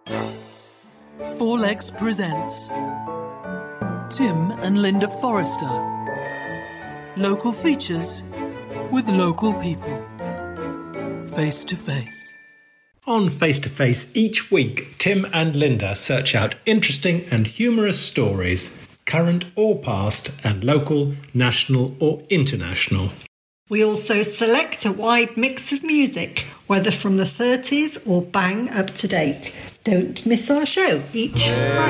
Four Legs presents Tim and Linda Forrester. Local features with local people. Face to face. On Face to Face each week, Tim and Linda search out interesting and humorous stories, current or past, and local, national or international. We also select a wide mix of music, whether from the 30s or bang up to date. Don't miss our show each Friday.